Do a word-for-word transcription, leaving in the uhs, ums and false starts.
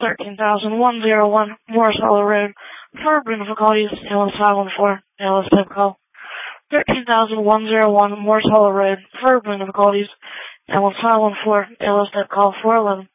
thirteen thousand one oh one Morris Hollow Road. For difficulties, A L S five one four, A L S type call. thirteen thousand one oh one Morris Hollow Road. For difficulties, A L S five one four, A L S type call four eleven.